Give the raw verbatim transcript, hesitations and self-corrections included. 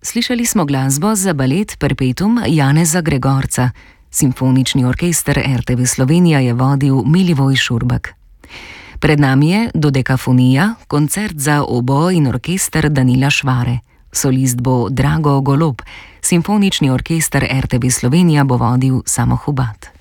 Slišali smo glasbo za balet Perpetuum Janeza Gregorca. Simfonični orkester er te ve Slovenija je vodil Milivoj Šurbek. Pred nami je Dodekafonija, koncert za obo in orkester Danila Švare. Solist bo Drago Golob, simfonični orkester er te ve Slovenija bo vodil Samo Hubat.